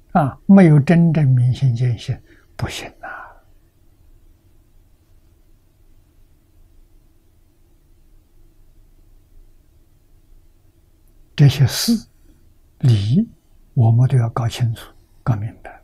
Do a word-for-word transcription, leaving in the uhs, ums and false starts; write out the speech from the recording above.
啊，没有真正明心见性，不行啊！这些事理，我们都要搞清楚、搞明白。